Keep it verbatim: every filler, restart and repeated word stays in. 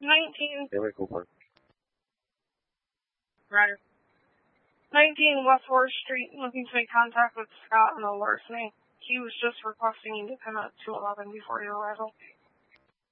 nineteen. Taylor Cooper. Right. nineteen West fourth Street, looking to make contact with Scott on the larceny. He was just requesting you to come at two eleven before your arrival.